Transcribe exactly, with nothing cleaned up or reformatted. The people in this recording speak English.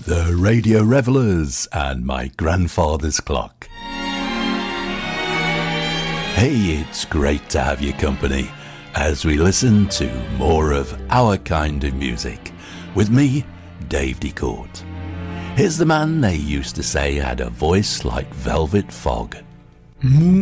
The Radio Revelers and My Grandfather's Clock. Hey, it's great to have your company as we listen to more of our kind of music with me, Dave DeCourt. Here's the man they used to say had a voice like velvet fog.